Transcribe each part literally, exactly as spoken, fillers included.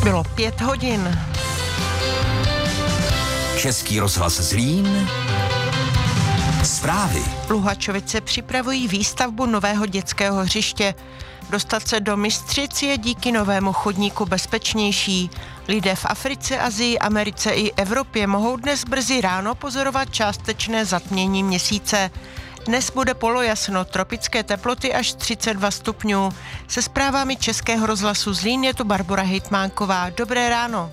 Bylo pět hodin. Český rozhlas Zlín. Zprávy. Luhačovice připravují výstavbu nového dětského hřiště. Dostat se do Mystřic je díky novému chodníku bezpečnější. Lidé v Africe, Asii, Americe i Evropě mohou dnes brzy ráno pozorovat částečné zatmění měsíce. Dnes bude polojasno, tropické teploty až třicet dva stupňů. Se zprávami Českého rozhlasu Zlín je tu Barbora Hejtmánková. Dobré ráno.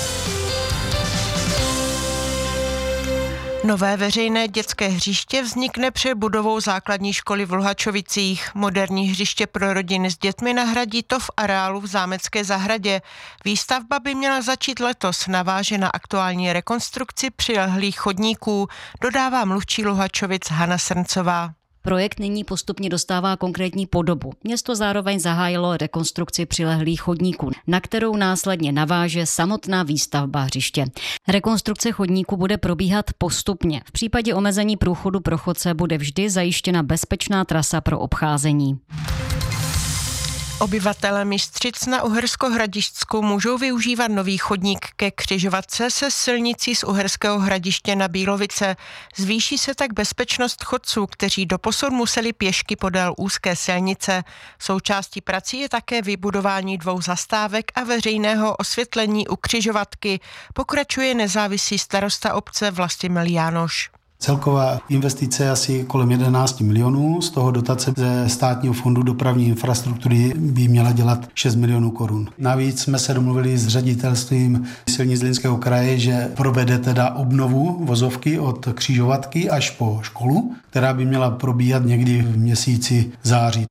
Nové veřejné dětské hřiště vznikne před budovou základní školy v Luhačovicích. Moderní hřiště pro rodiny s dětmi nahradí to v areálu v Zámecké zahradě. Výstavba by měla začít letos, naváže na aktuální rekonstrukci přilehlých chodníků, dodává mluvčí Luhačovic Hana Srncová. Projekt nyní postupně dostává konkrétní podobu. Město zároveň zahájilo rekonstrukci přilehlých chodníků, na kterou následně naváže samotná výstavba hřiště. Rekonstrukce chodníku bude probíhat postupně. V případě omezení průchodu pro chodce bude vždy zajištěna bezpečná trasa pro obcházení. Obyvatelé Mystřic na Uhersko-Hradišťsku můžou využívat nový chodník ke křižovatce se silnicí z Uherského Hradiště na Bílovice. Zvýší se tak bezpečnost chodců, kteří doposud museli pěšky podél úzké silnice. Součástí prací je také vybudování dvou zastávek a veřejného osvětlení u křižovatky, pokračuje nezávislý starosta obce Vlastimil Jánoš. Celková investice je asi kolem jedenáct milionů, z toho dotace ze Státního fondu dopravní infrastruktury by měla dělat šest milionů korun. Navíc jsme se domluvili s ředitelstvím silnic Zlínského kraje, že provede teda obnovu vozovky od křižovatky až po školu, která by měla probíhat někdy v měsíci září.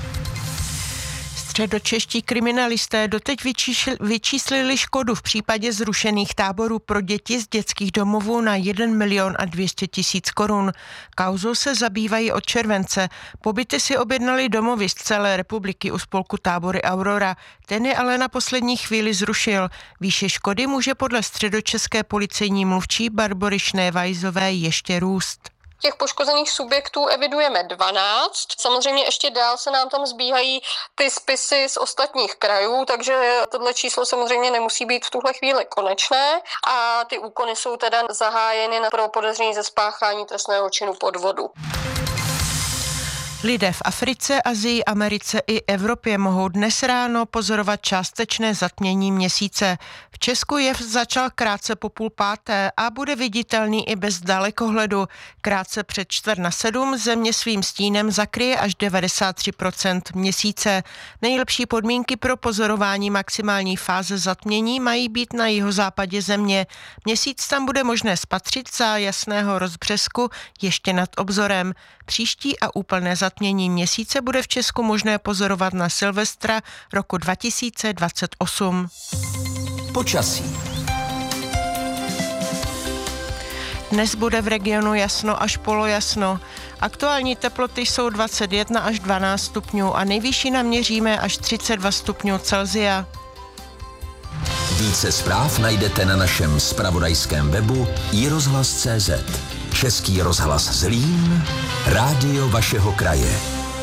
Středočeští kriminalisté doteď vyčíslili škodu v případě zrušených táborů pro děti z dětských domovů na jeden milion a dvě stě tisíc korun. Kauzou se zabývají od července. Pobyty si objednali domovy z celé republiky u spolku Tábory Aurora. Ten je ale na poslední chvíli zrušil. Výše škody může podle středočeské policejní mluvčí Barbory Šnévajzové ještě růst. Těch poškozených subjektů evidujeme dvanáct. Samozřejmě ještě dál se nám tam zbíhají ty spisy z ostatních krajů, takže tohle číslo samozřejmě nemusí být v tuhle chvíli konečné a ty úkony jsou teda zahájeny pro podezření ze spáchání trestného činu podvodu. Lidé v Africe, Asii, Americe i Evropě mohou dnes ráno pozorovat částečné zatmění měsíce. V Česku jev začal krátce po půl páté a bude viditelný i bez dalekohledu. Krátce před čtvrt na sedm země svým stínem zakryje až devadesát tři procent měsíce. Nejlepší podmínky pro pozorování maximální fáze zatmění mají být na jihozápadě země. Měsíc tam bude možné spatřit za jasného rozbřesku ještě nad obzorem. Příští a úplné zatmění měsíce bude v Česku možné pozorovat na Silvestra roku dva tisíce dvacet osm. Počasí. Dnes bude v regionu jasno až polojasno. Aktuální teploty jsou dvacet jedna až dvanáct stupňů a nejvyšší naměříme až třicet dva stupňů Celsia. Více zpráv najdete na našem zpravodajském webu i rozhlas tečka cé zet. Český rozhlas Zlín, rádio vašeho kraje.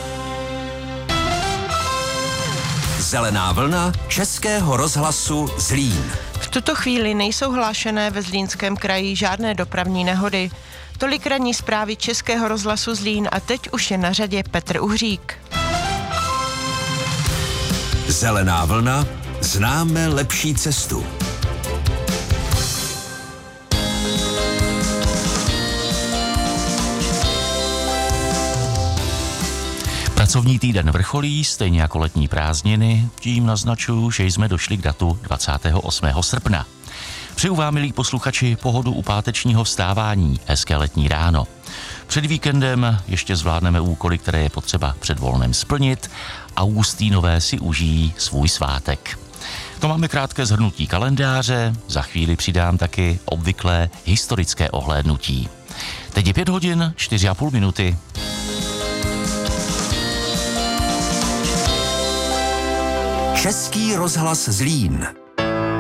Zelená vlna Českého rozhlasu Zlín. V tuto chvíli nejsou hlášené ve Zlínském kraji žádné dopravní nehody. Tolik ranní zprávy Českého rozhlasu Zlín a teď už je na řadě Petr Uhřík. Zelená vlna, známe lepší cestu. Pracovní týden vrcholí, stejně jako letní prázdniny, tím naznačuju, že jsme došli k datu dvacátého osmého srpna. Přeju vám, milí posluchači, pohodu u pátečního vstávání, hezké letní ráno. Před víkendem ještě zvládneme úkoly, které je potřeba před volnem splnit a Augustínové si užijí svůj svátek. To máme krátké shrnutí kalendáře, za chvíli přidám taky obvyklé historické ohlédnutí. Teď je pět hodin, čtyři a půl minuty. Český rozhlas Zlín.